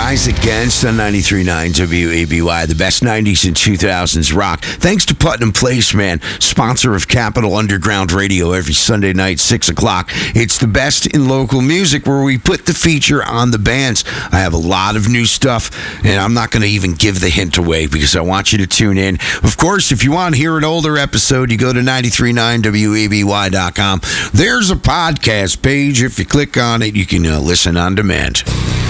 Rise Against on 93.9 WABY, the best 90s and 2000s rock. Thanks to Putnam Place, man, sponsor of Capital Underground Radio every Sunday night, 6 o'clock. It's the best in local music where we put the feature on the bands. I have a lot of new stuff, and I'm not going to even give the hint away because I want you to tune in. Of course, if you want to hear an older episode, you go to 93.9WABY.com. There's a podcast page. If you click on it, you can listen on demand.